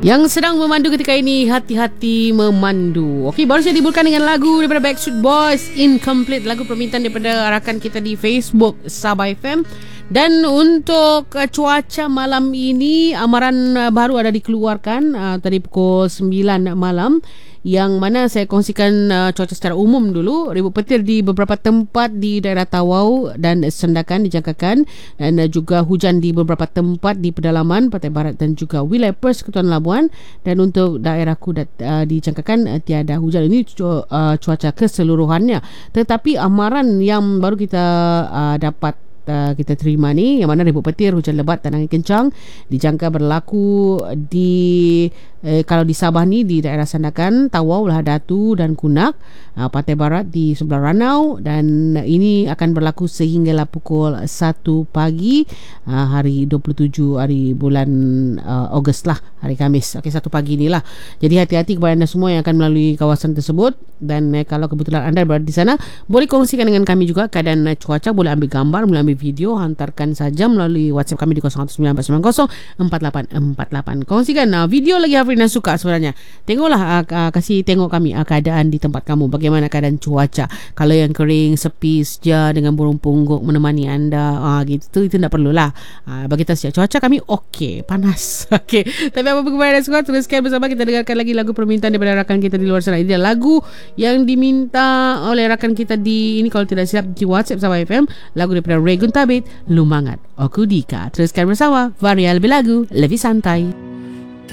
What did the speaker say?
Yang sedang memandu ketika ini, hati-hati memandu. Okey, baru saja dibuatkan dengan lagu daripada Backstreet Boys, Incomplete, lagu permintaan daripada rakan kita di Facebook Sabah FM. Dan untuk cuaca malam ini, amaran baru ada dikeluarkan tadi pukul 9 malam, yang mana saya kongsikan cuaca secara umum dulu. Ribut petir di beberapa tempat di daerah Tawau dan Sendakan dijangkakan, dan juga hujan di beberapa tempat di pedalaman Pantai Barat dan juga wilayah Persekutuan Labuan. Dan untuk daerah Kudat dijangkakan tiada hujan. Ini cuaca keseluruhannya. Tetapi amaran yang baru kita dapat kita terima ni, yang mana ribut petir, hujan lebat dan angin kencang dijangka berlaku di kalau di Sabah ni di daerah Sandakan, Tawau, Lahadatu dan Kunak, Pantai Barat di sebelah Ranau, dan ini akan berlaku sehinggalah pukul 1 pagi hari 27 hari bulan Ogos lah, hari Khamis. Okey, 1 pagi ni lah. Jadi hati-hati kepada anda semua yang akan melalui kawasan tersebut. Dan kalau kebetulan anda berada di sana, boleh kongsikan dengan kami juga keadaan cuaca. Boleh ambil gambar, boleh ambil video, hantarkan saja melalui WhatsApp kami di 0194904848. Kongsikan video lagi Afrina suka sebenarnya. Tengoklah, kasih tengok kami keadaan di tempat kamu, bagaimana keadaan cuaca. Kalau yang kering, sepi, seja dengan burung pungguk menemani anda, gitu, itu tak perlulah. Bagi kita siap cuaca kami okey, panas. Okey, tapi apa kepada semua, teruskan bersama kita dengarkan lagi lagu permintaan daripada rakan kita di luar sana. Ini lagu yang diminta oleh rakan kita di ini, kalau tidak silap, di WhatsApp Sabah FM, lagu daripada Regun Tabit, Lumangat Oku Dika. Teruskan bersama, varia lebih lagu, lebih santai.